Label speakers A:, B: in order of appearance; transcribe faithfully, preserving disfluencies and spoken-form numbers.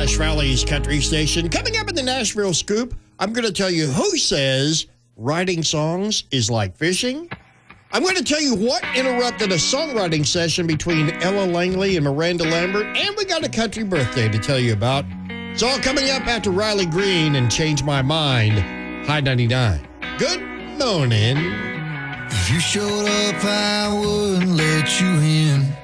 A: Nash Valley's country station. Coming up in the Nashville Scoop, I'm going to tell you who says writing songs is like fishing. I'm going to tell you what interrupted a songwriting session between Ella Langley and Miranda Lambert, and we got a country birthday to tell you about. It's all coming up after Riley Green and Change My Mind. High ninety-nine. Good morning.
B: If you showed up, I wouldn't let you in.